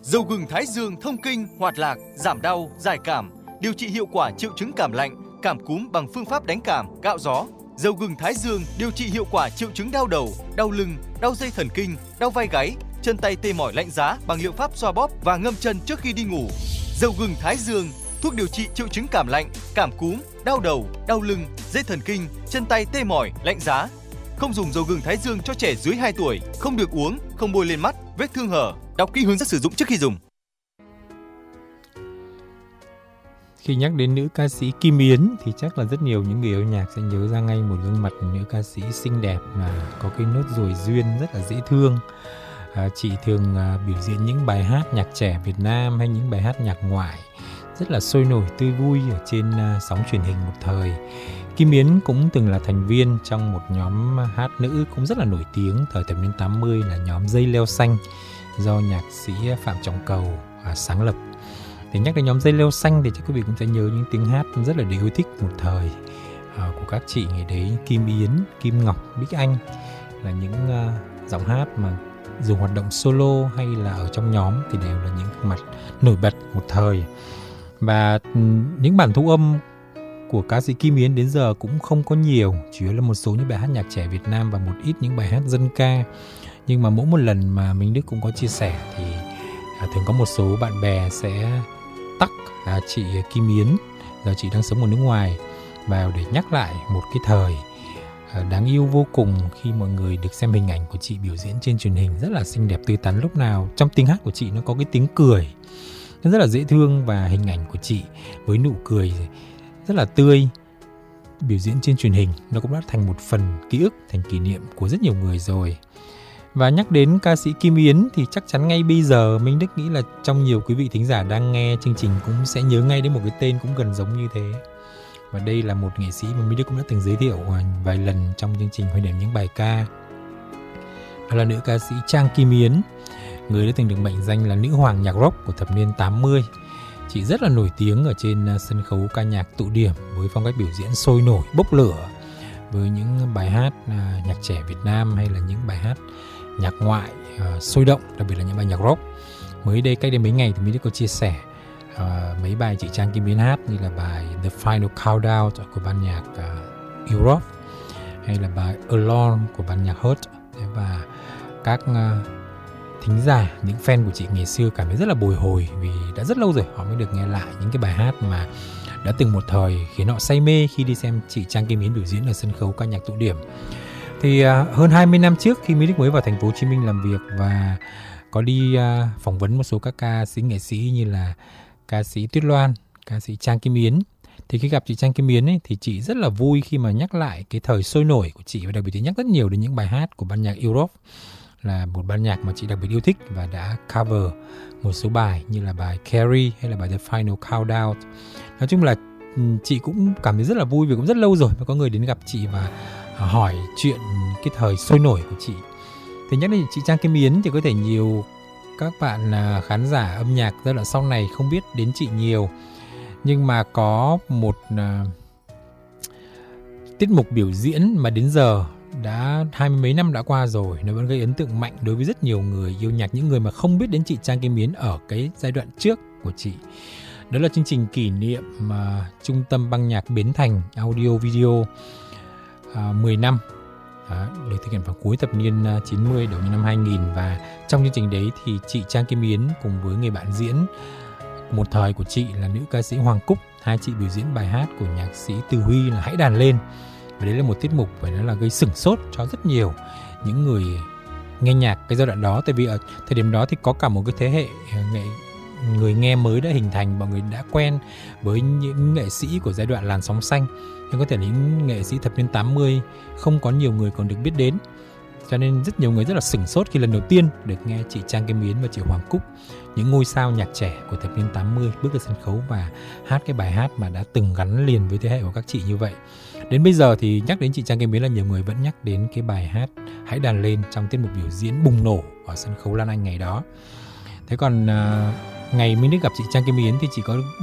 Dầu gừng Thái Dương thông kinh, hoạt lạc, giảm đau, giải cảm, điều trị hiệu quả triệu chứng cảm lạnh, cảm cúm bằng phương pháp đánh cảm, gạo gió. Dầu gừng Thái Dương điều trị hiệu quả triệu chứng đau đầu, đau lưng, đau dây thần kinh, đau vai gáy, chân tay tê mỏi lạnh giá bằng liệu pháp xoa bóp và ngâm chân trước khi đi ngủ. Dầu gừng Thái Dương, thuốc điều trị triệu chứng cảm lạnh, cảm cúm, đau đầu, đau lưng, dây thần kinh, chân tay tê mỏi, lạnh giá. Không dùng dầu gừng Thái Dương cho trẻ dưới 2 tuổi, không được uống, không bôi lên mắt, vết thương hở. Đọc kỹ hướng dẫn sử dụng trước khi dùng. Khi nhắc đến nữ ca sĩ Kim Yến thì chắc là rất nhiều những người yêu nhạc sẽ nhớ ra ngay một gương mặt nữ ca sĩ xinh đẹp mà có cái nốt ruồi duyên rất là dễ thương. Chị thường biểu diễn những bài hát nhạc trẻ Việt Nam hay những bài hát nhạc ngoại rất là sôi nổi tươi vui ở trên sóng truyền hình một thời. Kim Yến cũng từng là thành viên trong một nhóm hát nữ cũng rất là nổi tiếng thời thập niên 80 là nhóm Dây Leo Xanh do nhạc sĩ Phạm Trọng Cầu sáng lập. Để nhắc đến nhóm Dây Leo Xanh thì chắc quý vị cũng sẽ nhớ những tiếng hát rất là yêu thích một thời của các chị ngày đấy, Kim Yến, Kim Ngọc, Bích Anh là những giọng hát mà dù hoạt động solo hay là ở trong nhóm thì đều là những gương mặt nổi bật một thời. Và những bản thu âm của ca sĩ Kim Yến đến giờ cũng không có nhiều, chủ yếu là một số những bài hát nhạc trẻ Việt Nam và một ít những bài hát dân ca. Nhưng mà mỗi một lần mà Minh Đức cũng có chia sẻ thì thường có một số bạn bè sẽ tag chị Kim Yến, giờ chị đang sống ở nước ngoài, vào để nhắc lại một cái thời đáng yêu vô cùng khi mọi người được xem hình ảnh của chị biểu diễn trên truyền hình rất là xinh đẹp tươi tắn. Lúc nào trong tiếng hát của chị nó có cái tiếng cười nó rất là dễ thương, và hình ảnh của chị với nụ cười rất là tươi biểu diễn trên truyền hình nó cũng đã thành một phần ký ức, thành kỷ niệm của rất nhiều người rồi. Và nhắc đến ca sĩ Kim Yến thì chắc chắn ngay bây giờ Minh Đức nghĩ là trong nhiều quý vị thính giả đang nghe chương trình cũng sẽ nhớ ngay đến một cái tên cũng gần giống như thế. Và đây là một nghệ sĩ mà Minh Đức cũng đã từng giới thiệu vài lần trong chương trình Hồi điểm những bài ca. Đó là nữ ca sĩ Trang Kim Yến, người đã từng được mệnh danh là nữ hoàng nhạc rock của thập niên 80. Chị rất là nổi tiếng ở trên sân khấu ca nhạc tụ điểm với phong cách biểu diễn sôi nổi, bốc lửa, với những bài hát nhạc trẻ Việt Nam hay là những bài hát nhạc ngoại sôi động, đặc biệt là những bài nhạc rock. Mới đây, cách đây mấy ngày thì mình có chia sẻ mấy bài chị Trang Kim Yến hát, như là bài The Final Countdown của ban nhạc Europe, hay là bài Alone của ban nhạc Hurt. Và các thính giả, những fan của chị ngày xưa cảm thấy rất là bồi hồi vì đã rất lâu rồi họ mới được nghe lại những cái bài hát mà đã từng một thời khiến họ say mê khi đi xem chị Trang Kim Yến biểu diễn ở sân khấu ca nhạc tụ điểm. Thì hơn 20 năm trước khi Mỹ Đức mới vào thành phố Hồ Chí Minh làm việc và có đi phỏng vấn một số các ca sĩ nghệ sĩ như là ca sĩ Tuyết Loan, ca sĩ Trang Kim Yến, thì khi gặp chị Trang Kim Yến ấy, thì chị rất là vui khi mà nhắc lại cái thời sôi nổi của chị, và đặc biệt thì nhắc rất nhiều đến những bài hát của ban nhạc Europe, là một ban nhạc mà chị đặc biệt yêu thích và đã cover một số bài như là bài Carrie hay là bài The Final Countdown. Nói chung là chị cũng cảm thấy rất là vui vì cũng rất lâu rồi mới có người đến gặp chị và hỏi chuyện cái thời sôi nổi của chị. Thì nhắc đến chị Trang Kim Yến thì có thể nhiều các bạn khán giả âm nhạc giai đoạn sau này không biết đến chị nhiều, nhưng mà có một tiết mục biểu diễn mà đến giờ đã 20 mấy năm đã qua rồi, nó vẫn gây ấn tượng mạnh đối với rất nhiều người yêu nhạc, những người mà không biết đến chị Trang Kim Yến ở cái giai đoạn trước của chị. Đó là chương trình kỷ niệm Trung tâm băng nhạc Bến Thành Audio Video 10 năm, được thực hiện vào cuối thập niên 90 đầu năm 2000. Và trong chương trình đấy thì chị Trang Kim Yến cùng với người bạn diễn một thời của chị là nữ ca sĩ Hoàng Cúc, hai chị biểu diễn bài hát của nhạc sĩ Từ Huy là Hãy Đàn Lên. Và đấy là một tiết mục phải nói là gây sửng sốt cho rất nhiều những người nghe nhạc cái giai đoạn đó. Tại vì ở thời điểm đó thì có cả một cái thế hệ người nghe mới đã hình thành, mọi người đã quen với những nghệ sĩ của giai đoạn làn sóng xanh, nhưng có thể những nghệ sĩ thập niên 80 không có nhiều người còn được biết đến. Cho nên rất nhiều người rất là sửng sốt khi lần đầu tiên được nghe chị Trang Kim Yến và chị Hoàng Cúc, những ngôi sao nhạc trẻ của thập niên 80 bước lên sân khấu và hát cái bài hát mà đã từng gắn liền với thế hệ của các chị như vậy. Đến bây giờ thì nhắc đến chị Trang Kim Yến là nhiều người vẫn nhắc đến cái bài hát Hãy Đàn Lên trong tiết mục biểu diễn bùng nổ ở sân khấu Lan Anh ngày đó. Thế còn ngày Minh Đức gặp chị Trang Kim Yến thì chỉ có